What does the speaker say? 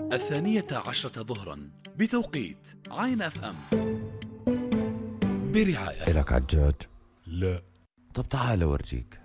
12 ظهرا بتوقيت عين اف ام، برعاية. إلك عجاج؟ لا. طب تعال أورجيك.